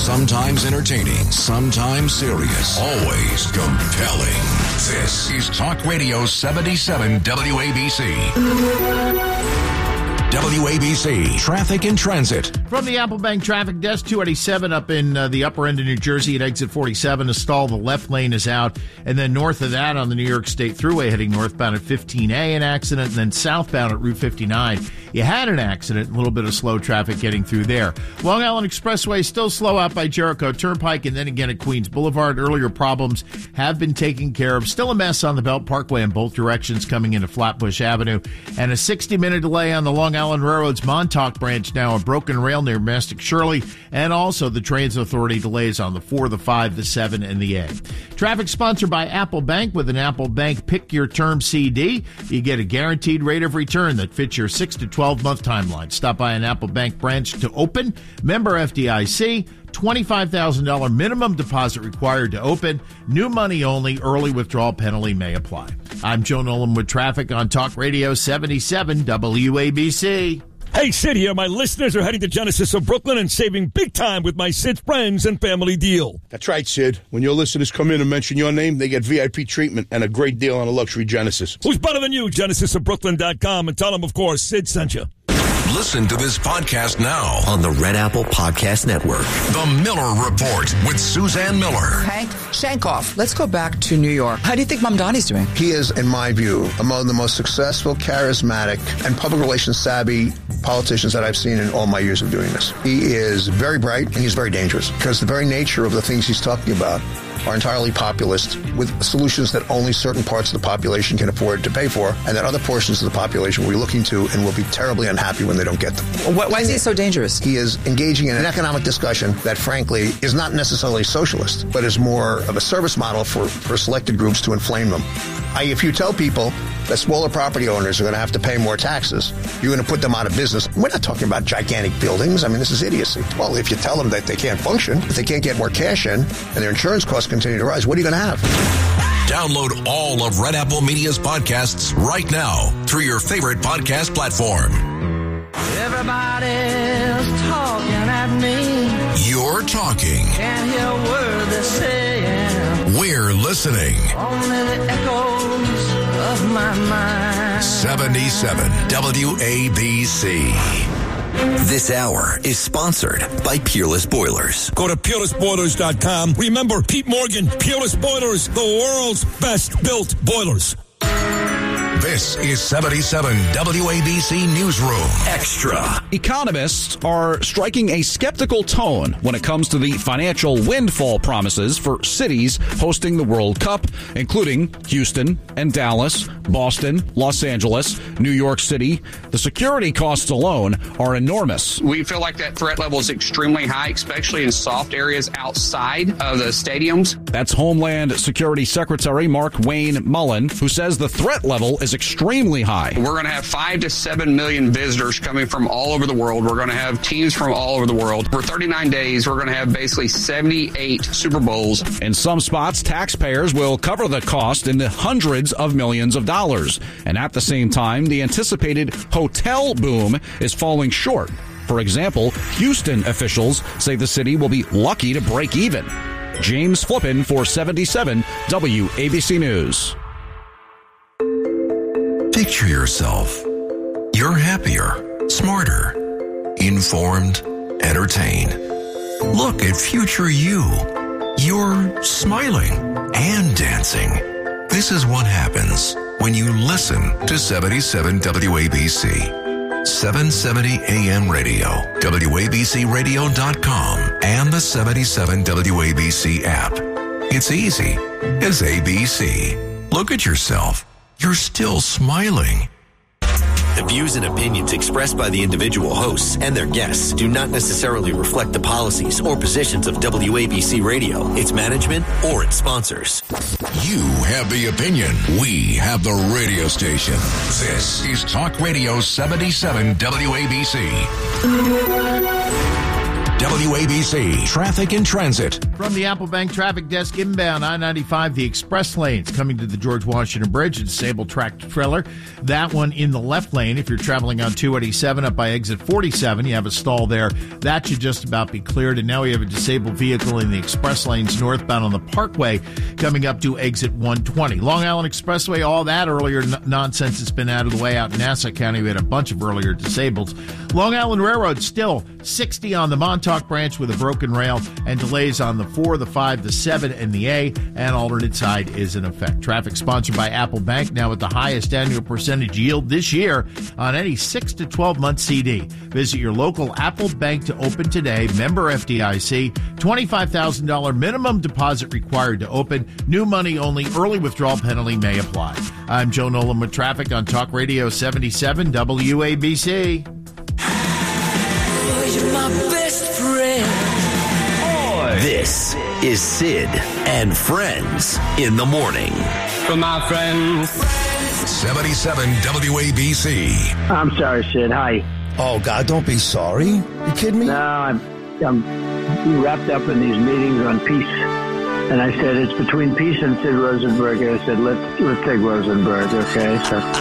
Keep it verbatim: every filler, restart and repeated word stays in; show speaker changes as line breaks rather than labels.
Sometimes entertaining, sometimes serious, always compelling. This is Talk Radio seventy-seven W A B C. W A B C Traffic and Transit.
From the Apple Bank Traffic Desk, two eighty-seven up in uh, the upper end of New Jersey at exit forty-seven. A stall, the left lane is out. And then north of that on the New York State Thruway heading northbound at fifteen A, an accident. And then southbound at Route fifty-nine, you had an accident, a little bit of slow traffic getting through there. Long Island Expressway still slow out by Jericho Turnpike and then again at Queens Boulevard. Earlier problems have been taken care of. Still a mess on the Belt Parkway in both directions coming into Flatbush Avenue. And a sixty-minute delay on the Long Island Railroad's Montauk branch now, a broken rail near Mastic Shirley, and also the Transit Authority delays on the four, the five, the seven, and the A. Traffic sponsored by Apple Bank. With an Apple Bank Pick Your Term C D, you get a guaranteed rate of return that fits your six to twelve month timeline. Stop by an Apple Bank branch to open. Member F D I C. twenty-five thousand dollars minimum deposit required to open. New money only. Early withdrawal penalty may apply. I'm Joe Nolan with traffic on Talk Radio seventy-seven W A B C.
Hey, Sid here. My listeners are heading to Genesis of Brooklyn and saving big time with my Sid Friends and Family deal.
That's right, Sid. When your listeners come in and mention your name, they get V I P treatment and a great deal on a luxury Genesis.
Who's better than you? Genesis of Brooklyn dot com, and tell them, of course, Sid sent you.
Listen to this podcast now
on the Red Apple Podcast Network.
The Miller Report with Suzanne Miller.
Hank Shankoff. Let's go back to New York. How do you think Mamdani's doing?
He is, in my view, among the most successful, charismatic, and public relations savvy politicians that I've seen in all my years of doing this. He is very bright and he's very dangerous because the very nature of the things he's talking about are entirely populist with solutions that only certain parts of the population can afford to pay for, and that other portions of the population will be looking to and will be terribly unhappy when they don't get them.
Why is he so dangerous?
He is engaging in an economic discussion that, frankly, is not necessarily socialist, but is more of a service model for, for selected groups to inflame them. I, if you tell people that smaller property owners are going to have to pay more taxes, you're going to put them out of business. We're not talking about gigantic buildings. I mean, this is idiocy. Well, if you tell them that they can't function, if they can't get more cash in, and their insurance costs continue to rise, what are you going to have?
Download all of Red Apple Media's podcasts right now through your favorite podcast platform.
Everybody's talking at me.
You're talking.
Can't hear a word they're saying.
We're listening.
Only the echoes of my mind.
seventy-seven W A B C.
This hour is sponsored by Peerless Boilers.
Go to Peerless Boilers dot com. Remember, Pete Morgan, Peerless Boilers, the world's best built boilers.
This is seventy-seven W A B C Newsroom Extra.
Economists are striking a skeptical tone when it comes to the financial windfall promises for cities hosting the World Cup, including Houston and Dallas, Boston, Los Angeles, New York City. The security costs alone are enormous.
We feel like that threat level is extremely high, especially in soft areas outside of the stadiums.
That's Homeland Security Secretary Mark Wayne Mullen, who says the threat level is extremely high.
We're going to have five to seven million visitors coming from all over the world. We're going to have teams from all over the world. For thirty-nine days, we're going to have basically seventy-eight Super Bowls.
In some spots, taxpayers will cover the cost in the hundreds of millions of dollars. And at the same time, the anticipated hotel boom is falling short. For example, Houston officials say the city will be lucky to break even. James Flippin for seventy-seven W A B C News.
Picture yourself. You're happier, smarter, informed, entertained. Look at future you. You're smiling and dancing. This is what happens when you listen to seventy-seven W A B C. seven seventy A M radio, W A B C radio dot com, and the seventy-seven W A B C app. It's easy as A B C. Look at yourself. You're still smiling.
The views and opinions expressed by the individual hosts and their guests do not necessarily reflect the policies or positions of W A B C Radio, its management, or its sponsors.
You have the opinion. We have the radio station. This is Talk Radio seventy-seven W A B C. W A B C Traffic and Transit.
From the Apple Bank Traffic Desk inbound I ninety-five, the express lanes coming to the George Washington Bridge, a disabled tractor trailer. That one in the left lane. If you're traveling on two eighty-seven up by exit forty-seven, you have a stall there. That should just about be cleared. And now we have a disabled vehicle in the express lanes northbound on the Parkway coming up to exit one twenty. Long Island Expressway, all that earlier n- nonsense has been out of the way. Out in Nassau County, we had a bunch of earlier disableds. Long Island Railroad still sixty on the Montauk branch with a broken rail and delays on the four, the five, the seven, and the A, and alternate side is in effect. Traffic sponsored by Apple Bank, now at the highest annual percentage yield this year on any six to twelve month C D. Visit your local Apple Bank to open today. Member F D I C, twenty-five thousand dollars minimum deposit required to open. New money only. Early withdrawal penalty may apply. I'm Joe Nolan with traffic on Talk Radio seventy-seven W A B C.
You're my best friend.
This is Sid and Friends in the Morning.
For my friends.
seventy-seven W A B C.
I'm sorry, Sid. Hi.
Oh, God, don't be sorry. You kidding me?
No, I'm, I'm wrapped up in these meetings on peace. And I said, it's between peace and Sid Rosenberg. I said, let's, let's take Rosenberg, okay? So